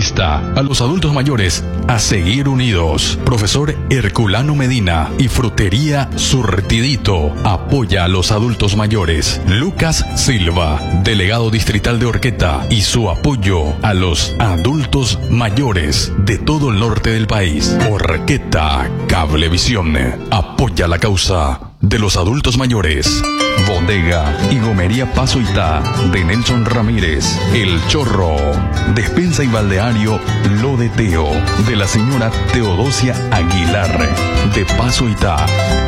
insta a los adultos mayores a seguir unidos. Profesor Herculano Medina y Frutería Surtidito apoya a los adultos mayores. Lucas Silva, delegado distrital de Orqueta, y su apoyo a los adultos mayores de todo el norte del país. Orqueta Cablevisión apoya la causa de los adultos mayores. Bodega y Gomería Paso Itá de Nelson Ramírez. El Chorro. Despensa y balneario Lo de Teo de la señora Teodosia Aguilar de Paso Itá.